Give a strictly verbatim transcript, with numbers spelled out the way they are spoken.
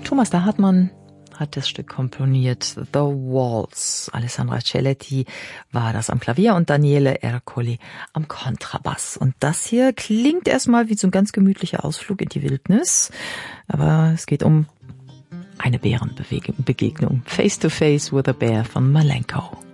Thomas da Hartmann hat das Stück komponiert. The Waltz. Alessandra Celletti war das am Klavier und Daniele Ercoli am Kontrabass. Und das hier klingt erstmal wie so ein ganz gemütlicher Ausflug in die Wildnis. Aber es geht um eine Bärenbegegnung. Face to Face with a Bear von Malenko.